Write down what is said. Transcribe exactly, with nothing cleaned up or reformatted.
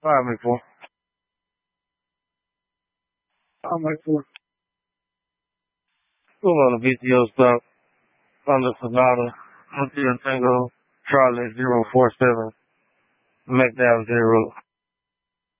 Five make four. I'll make four. Still on the V T O stop. Thunder Sonata. Montana Tango. Charlie zero four seven. McDowell zero.